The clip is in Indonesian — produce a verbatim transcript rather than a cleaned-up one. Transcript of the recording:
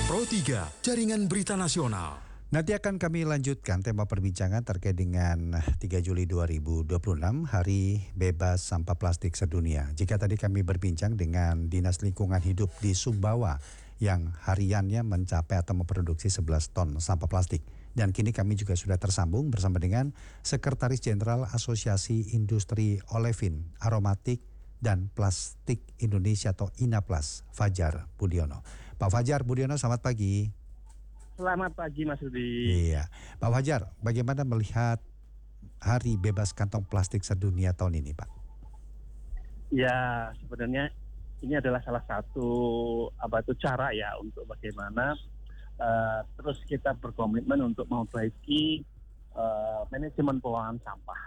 Pro tiga, Jaringan Berita Nasional. Nanti akan kami lanjutkan tema perbincangan terkait dengan tiga Juli dua ribu dua puluh enam, Hari Bebas Sampah Plastik Sedunia. Jika tadi kami berbincang dengan Dinas Lingkungan Hidup di Sumbawa yang hariannya mencapai atau memproduksi sebelas ton sampah plastik. Dan kini kami juga sudah tersambung bersama dengan Sekretaris Jenderal Asosiasi Industri Olefin, Aromatik, dan Plastik Indonesia atau INAPLAS, Fajar Budiono. Pak Fajar Budiono, selamat pagi. Selamat pagi Mas Rudi. Iya, Pak Fajar, bagaimana melihat Hari Bebas Kantong Plastik Sedunia tahun ini, Pak? Ya, sebenarnya ini adalah salah satu apa itu cara ya untuk bagaimana uh, terus kita berkomitmen untuk memperbaiki uh, manajemen pengelolaan sampah.